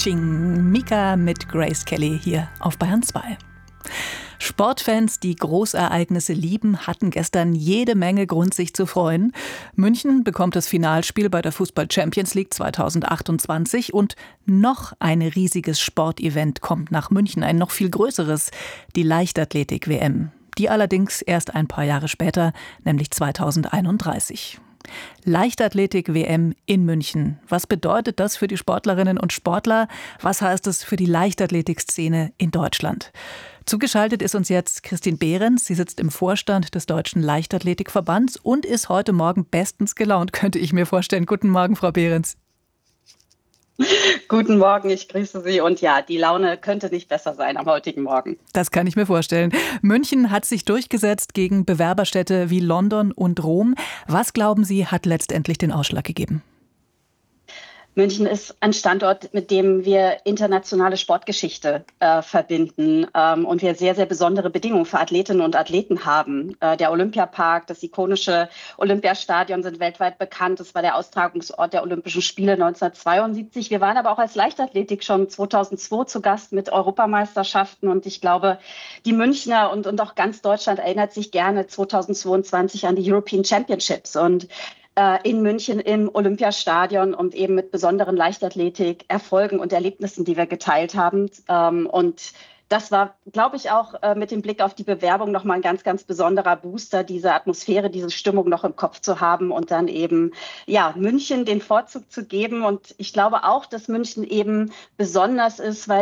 Ching, Mika mit Grace Kelly hier auf Bayern 2. Sportfans, die Großereignisse lieben, hatten gestern jede Menge Grund, sich zu freuen. München bekommt das Finalspiel bei der Fußball Champions League 2028 und noch ein riesiges Sportevent kommt nach München, ein noch viel größeres, die Leichtathletik-WM. Die allerdings erst ein paar Jahre später, nämlich 2031. Leichtathletik-WM in München. Was bedeutet das für die Sportlerinnen und Sportler? Was heißt es für die Leichtathletikszene in Deutschland? Zugeschaltet ist uns jetzt Christine Behrens. Sie sitzt im Vorstand des Deutschen Leichtathletikverbands und ist heute Morgen bestens gelaunt, könnte ich mir vorstellen. Guten Morgen, Frau Behrens. Guten Morgen, ich grüße Sie. Und ja, die Laune könnte nicht besser sein am heutigen Morgen. Das kann ich mir vorstellen. München hat sich durchgesetzt gegen Bewerberstädte wie London und Rom. Was glauben Sie, hat letztendlich den Ausschlag gegeben? München ist ein Standort, mit dem wir internationale Sportgeschichte verbinden und wir sehr, sehr besondere Bedingungen für Athletinnen und Athleten haben. Der Olympiapark, das ikonische Olympiastadion sind weltweit bekannt. Das war der Austragungsort der Olympischen Spiele 1972. Wir waren aber auch als Leichtathletik schon 2002 zu Gast mit Europameisterschaften. Und ich glaube, die Münchner und auch ganz Deutschland erinnert sich gerne 2022 an die European Championships. Und in München im Olympiastadion und eben mit besonderen Leichtathletik-Erfolgen und Erlebnissen, die wir geteilt haben. Und das war, glaube ich, auch mit dem Blick auf die Bewerbung nochmal ein ganz, ganz besonderer Booster, diese Atmosphäre, diese Stimmung noch im Kopf zu haben und dann eben, ja, München den Vorzug zu geben. Und ich glaube auch, dass München eben besonders ist, weil